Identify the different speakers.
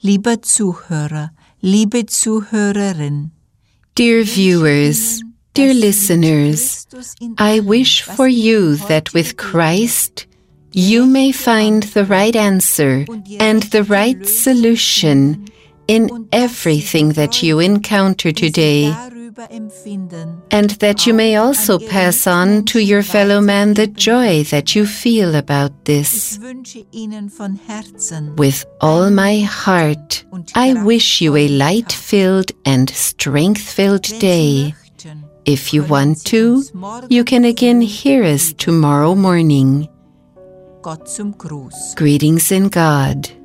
Speaker 1: Lieber Zuhörer, liebe Zuhörerin.
Speaker 2: Dear viewers, dear listeners, I wish for you that with Christ you may find the right answer and the right solution in everything that you encounter today, and that you may also pass on to your fellow man the joy that you feel about this. With all my heart, I wish you a light-filled and strength-filled day. If you want to, you can again hear us tomorrow morning. Greetings in God.